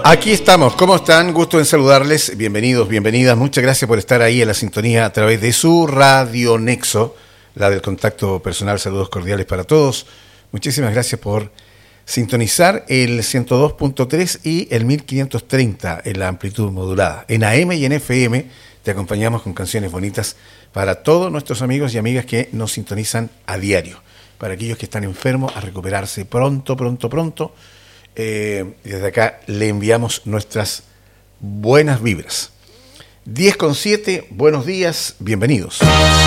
Aquí estamos, ¿cómo están? Gusto en saludarles, bienvenidos, bienvenidas, muchas gracias por estar ahí en la sintonía a través de su Radio Nexo, la del contacto personal, saludos cordiales para todos. Muchísimas gracias por sintonizar el 102.3 y el 1530 en la amplitud modulada. En AM y en FM te acompañamos con canciones bonitas para todos nuestros amigos y amigas que nos sintonizan a diario. Para aquellos que están enfermos, a recuperarse pronto. Desde acá le enviamos nuestras buenas vibras. 10:07, buenos días, bienvenidos.